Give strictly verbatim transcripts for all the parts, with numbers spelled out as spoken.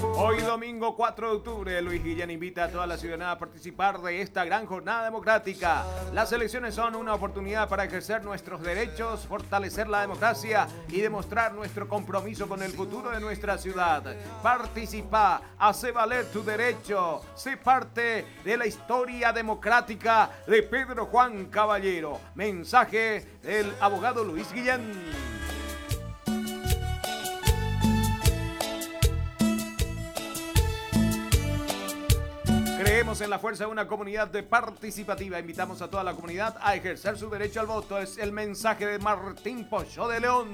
Hoy domingo cuatro de octubre, Luis Guillén invita a toda la ciudadanía a participar de esta gran jornada democrática. Las elecciones son una oportunidad para ejercer nuestros derechos, fortalecer la democracia y demostrar nuestro compromiso con el futuro de nuestra ciudad. Participa, hace valer tu derecho, sé parte de la historia democrática de Pedro Juan Caballero. Mensaje del abogado Luis Guillén. Creemos en la fuerza de una comunidad de participativa. Invitamos a toda la comunidad a ejercer su derecho al voto. Es el mensaje de Martín Pochó de León.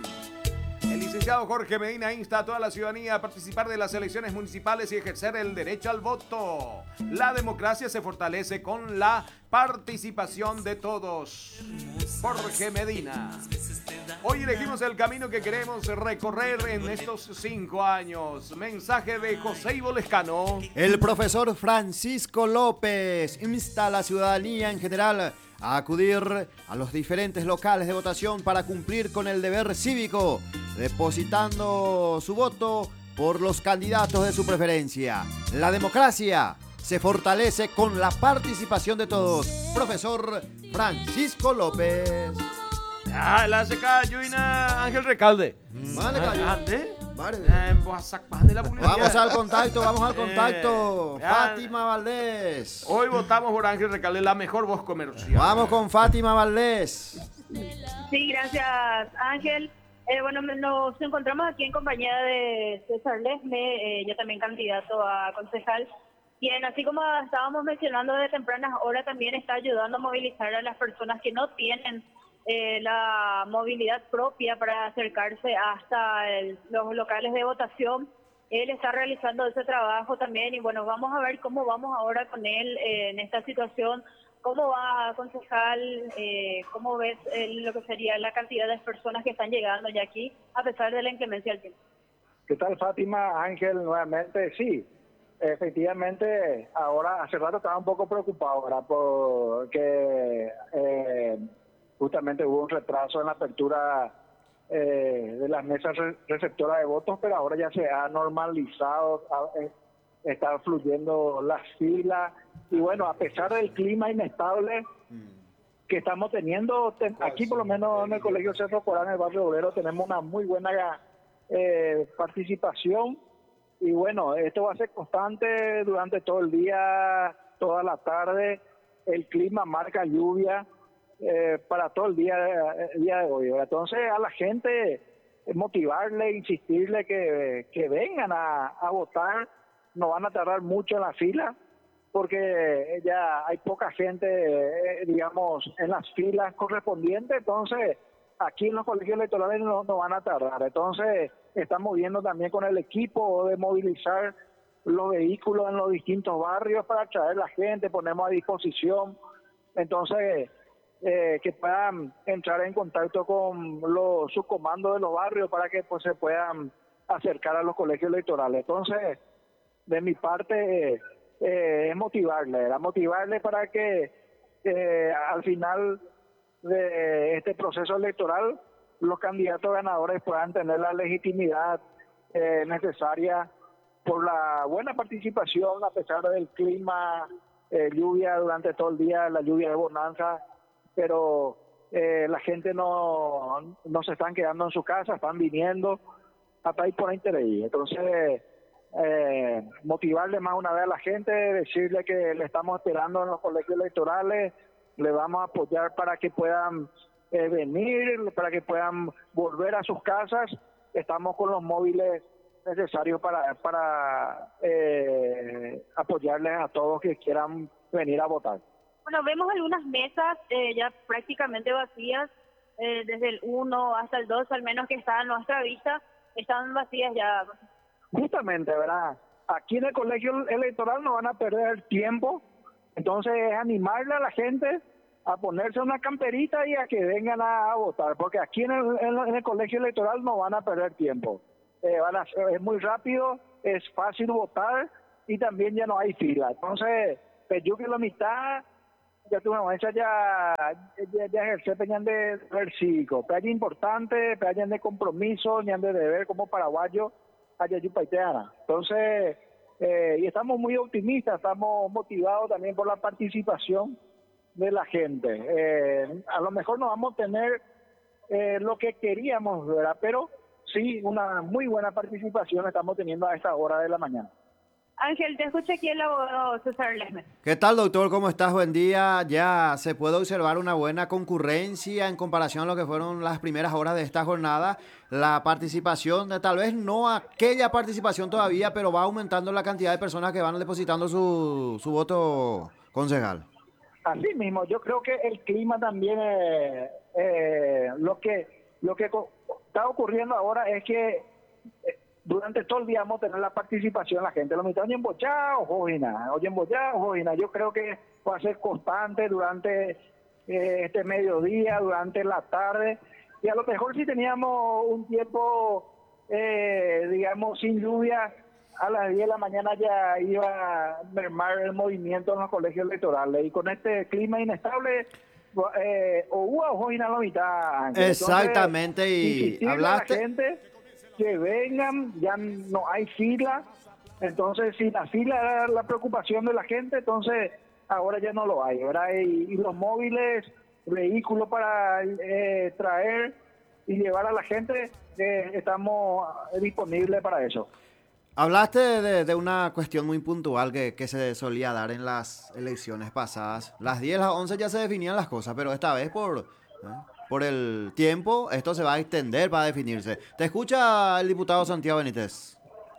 El licenciado Jorge Medina insta a toda la ciudadanía a participar de las elecciones municipales y ejercer el derecho al voto. La democracia se fortalece con la participación de todos. Jorge Medina. Hoy elegimos el camino que queremos recorrer en estos cinco años. Mensaje de José Ivo Lescano. El profesor Francisco López insta a la ciudadanía en general a acudir a los diferentes locales de votación para cumplir con el deber cívico, depositando su voto por los candidatos de su preferencia. La democracia se fortalece con la participación de todos. Profesor Francisco López. Ah, la hace Cayuina Ángel Recalde. Vale, Cayo. ¿Ande? Vale. Eh, Vamos al contacto, vamos al contacto. Eh, Fátima Valdés. Hoy votamos por Ángel Recalde, la mejor voz comercial. Vamos con Fátima Valdés. Sí, gracias Ángel. Eh, bueno, nos encontramos aquí en compañía de César Lesme, eh, ya también candidato a concejal, quien así como estábamos mencionando de tempranas horas también está ayudando a movilizar a las personas que no tienen eh, la movilidad propia para acercarse hasta el, los locales de votación. Él está realizando ese trabajo también y bueno, vamos a ver cómo vamos ahora con él eh, en esta situación. ¿Cómo va, concejal? Eh, ¿Cómo ves eh, lo que sería la cantidad de personas que están llegando ya aquí a pesar de la inclemencia del tiempo? ¿Qué tal, Fátima? Ángel, nuevamente, sí. Efectivamente, ahora hace rato estaba un poco preocupado, ¿verdad? Porque eh, justamente hubo un retraso en la apertura eh, de las mesas re receptoras de votos, pero ahora ya se ha normalizado, a, eh, está fluyendo las filas. Y bueno, a pesar del clima inestable que estamos teniendo, te, aquí por lo menos en el Colegio Cerro Corán, en el barrio obrero, tenemos una muy buena eh, participación. Y bueno, esto va a ser constante durante todo el día, toda la tarde. El clima marca lluvia eh, para todo el día, el día de hoy. Entonces a la gente motivarle, insistirle que, que vengan a, a votar. No van a tardar mucho en la fila, porque ya hay poca gente, eh, digamos, en las filas correspondientes. Entonces aquí en los colegios electorales no, no van a tardar. Entonces estamos viendo también con el equipo de movilizar los vehículos en los distintos barrios para traer la gente, ponemos a disposición. Entonces, eh, que puedan entrar en contacto con los subcomandos de los barrios para que pues se puedan acercar a los colegios electorales. Entonces, de mi parte, eh, eh, es motivarle, era motivarle para que eh, al final de este proceso electoral los candidatos ganadores puedan tener la legitimidad eh, necesaria por la buena participación a pesar del clima, eh, lluvia durante todo el día, la lluvia de bonanza, pero eh, la gente no, no se están quedando en su casa, están viniendo hasta ahí por interés. Entonces, eh, motivarle más una vez a la gente, decirle que le estamos esperando en los colegios electorales, le vamos a apoyar para que puedan eh, venir, para que puedan volver a sus casas. Estamos con los móviles necesarios para, para eh, apoyarles a todos que quieran venir a votar. Bueno, vemos algunas mesas eh, ya prácticamente vacías, eh, desde el uno hasta el dos, al menos que está a nuestra vista, están vacías ya. Justamente, ¿verdad? Aquí en el colegio electoral no van a perder tiempo, entonces es animarle a la gente a ponerse una camperita y a que vengan a, a votar, porque aquí en el, en, en el colegio electoral no van a perder tiempo. Eh, van a, es muy rápido, es fácil votar y también ya no hay fila. Entonces, pues yo que la mitad, ya tuve una ya, ya, ya ejercer peñan de ver cívico, peñan importante, peñan de compromiso, peñan de deber como paraguayo, a Yayupaiteana. Entonces, eh, y estamos muy optimistas, estamos motivados también por la participación de la gente. Eh, a lo mejor no vamos a tener eh, lo que queríamos, ¿verdad? Pero sí, una muy buena participación estamos teniendo a esta hora de la mañana. Ángel, te escucha aquí el abogado César Lesme. ¿Qué tal, doctor? ¿Cómo estás? Buen día. Ya se puede observar una buena concurrencia en comparación a lo que fueron las primeras horas de esta jornada. La participación, eh, tal vez no aquella participación todavía, pero va aumentando la cantidad de personas que van depositando su, su voto, concejal. Así mismo, yo creo que el clima también, eh, eh, lo que lo que co- está ocurriendo ahora es que eh, durante todo el día vamos a tener la participación de la gente. Lo mitad oyen bochá o jojina, oyen bochá o jojina. Yo creo que va a ser constante durante eh, este mediodía, durante la tarde. Y a lo mejor si teníamos un tiempo, eh, digamos, sin lluvia, a las diez de la mañana ya iba a mermar el movimiento en los colegios electorales. Y con este clima inestable, eh, o hubo o jojina la mitad. Ángel. Exactamente, Entonces, y insistirle hablaste- a la gente que vengan, ya no hay fila. Entonces, si la fila era la preocupación de la gente, entonces ahora ya no lo hay, ¿verdad? Y, y los móviles, vehículos para eh, traer y llevar a la gente, eh, estamos disponibles para eso. Hablaste de, de una cuestión muy puntual que, que se solía dar en las elecciones pasadas. Las diez, las once ya se definían las cosas, pero esta vez por, ¿eh? por el tiempo esto se va a extender para definirse. Te escucha el diputado Santiago Benítez.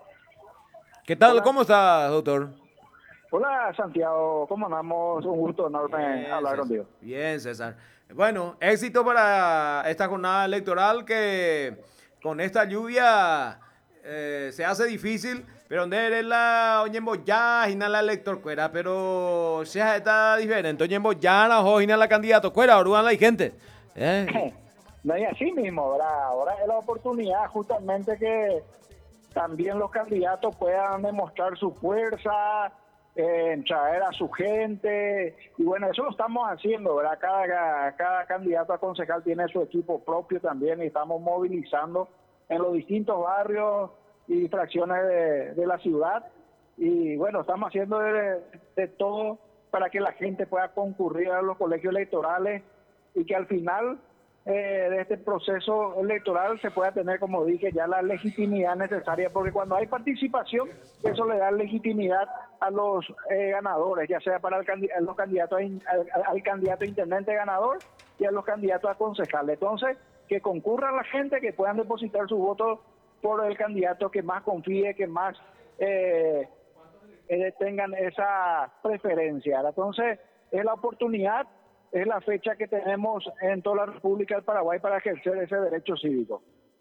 ¿Qué tal? Hola. ¿Cómo estás, doctor? Hola Santiago, ¿cómo andamos? Un gusto enorme Bien, hablar César. contigo. Bien, César. Bueno, éxito para esta jornada electoral que con esta lluvia eh, se hace difícil, pero donde eres la oñembo ya hina la elector cuera, pero sea está diferente, oñembo ya la hojina la candidato cuera, orugan la gente. Eh, No, y así mismo, ¿verdad? Ahora es la oportunidad justamente que también los candidatos puedan demostrar su fuerza, eh, traer a su gente, y bueno, eso lo estamos haciendo, ¿verdad? Cada, cada candidato a concejal tiene su equipo propio también y estamos movilizando en los distintos barrios y fracciones de, de la ciudad, y bueno, estamos haciendo de, de todo para que la gente pueda concurrir a los colegios electorales y que al final eh, de este proceso electoral se pueda tener, como dije, ya la legitimidad necesaria, porque cuando hay participación, eso le da legitimidad a los eh, ganadores, ya sea para el candi- a los candidatos a in- al, al candidato a intendente ganador y a los candidatos a concejales. Entonces, que concurra la gente, que puedan depositar su voto por el candidato que más confíe, que más eh, eh, tengan esa preferencia. Entonces, es la oportunidad, es la fecha que tenemos en toda la República del Paraguay para ejercer ese derecho cívico.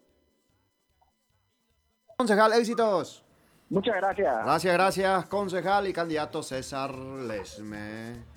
Concejal, éxitos. Muchas gracias. Gracias, gracias, concejal y candidato César Lesme.